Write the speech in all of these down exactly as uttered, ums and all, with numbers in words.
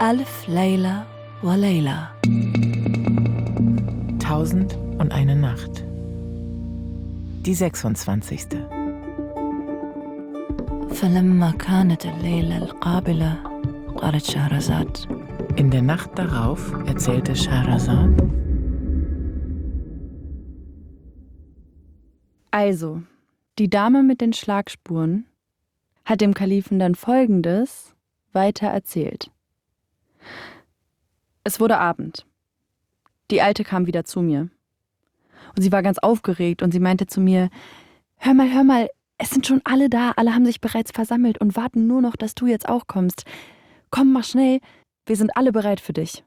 ألف ليلة وليلة. Tausend und eine Nacht. Die sechsundzwanzigste. فلما كانت الليلة القابلة قالت شهرزاد. In der Nacht darauf erzählte Scheherazad. Also, die Dame mit den Schlagspuren hat dem Kalifen dann Folgendes weiter erzählt. Es wurde Abend. Die Alte kam wieder zu mir. Und sie war ganz aufgeregt und sie meinte zu mir, hör mal, hör mal, es sind schon alle da, alle haben sich bereits versammelt und warten nur noch, dass du jetzt auch kommst. Komm, mach schnell, wir sind alle bereit für dich.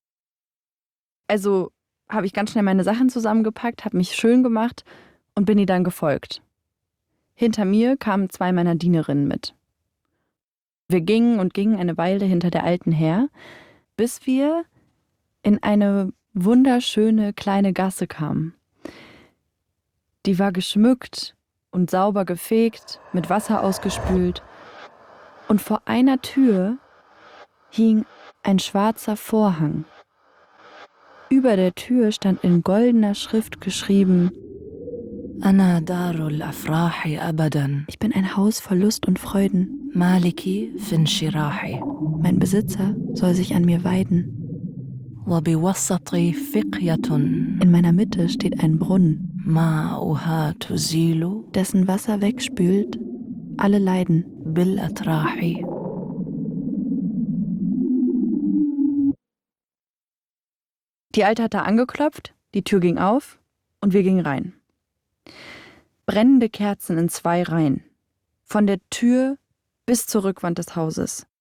Also habe ich ganz schnell meine Sachen zusammengepackt, habe mich schön gemacht und bin ihr dann gefolgt. Hinter mir kamen zwei meiner Dienerinnen mit. Wir gingen und gingen eine Weile hinter der Alten her, bis wir in eine wunderschöne kleine Gasse kamen. Die war geschmückt und sauber gefegt, mit Wasser ausgespült. Und vor einer Tür hing ein schwarzer Vorhang. Über der Tür stand in goldener Schrift geschrieben: أنا دار الأفراح أبدا. Ich bin ein Haus voll Lust und Freuden. مالكي في انشراحي. Mein Besitzer soll sich an mir weiden. وبوسطي فقية. In meiner Mitte steht ein Brunnen, ماؤها تزيل dessen Wasser wegspült alle Leiden. بالأتراح. Die Alte hatte angeklopft, die Tür ging auf und wir gingen rein. Brennende Kerzen in zwei Reihen, von der Tür bis zur Rückwand des Hauses.